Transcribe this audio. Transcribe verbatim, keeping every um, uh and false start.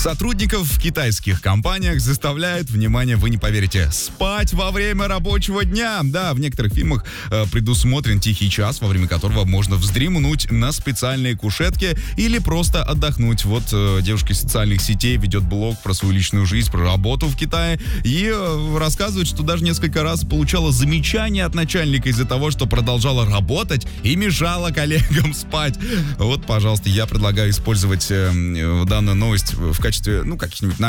Сотрудников в китайских компаниях заставляют, внимание, вы не поверите, спать во время рабочего дня. Да, в некоторых фильмах э, предусмотрен тихий час, во время которого можно вздремнуть на специальной кушетке или просто отдохнуть. Вот э, девушка из социальных сетей ведет блог про свою личную жизнь, про работу в Китае и э, рассказывает, что даже несколько раз получала замечания от начальника из-за того, что продолжала работать и мешала коллегам спать. Вот, пожалуйста, я предлагаю использовать э, данную новость в качестве, ну, каких-нибудь